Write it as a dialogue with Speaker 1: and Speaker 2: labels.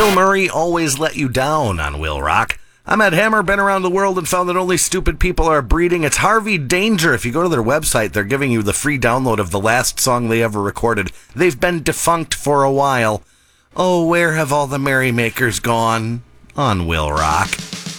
Speaker 1: Bill Murray always let you down on Will Rock. I'm Ed Hammer, been around the world and found that only stupid people are breeding. It's Harvey Danger. If you go to their website, they're giving you the free download of the last song they ever recorded. They've been defunct for a while. Oh, where have all the merrymakers gone? On Will Rock.